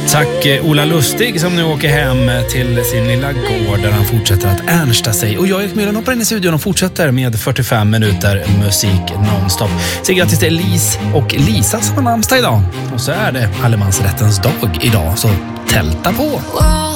Tack Ola Lustig som nu åker hem till sin lilla gård där han fortsätter att ernsta sig. Och jag, Erik Myhren, hoppar in i studion och fortsätter med 45 minuter musik nonstop. Så grattis till Elise och Lisa som har namnsdag idag. Och så är det allemansrättens dag idag, så tälta på!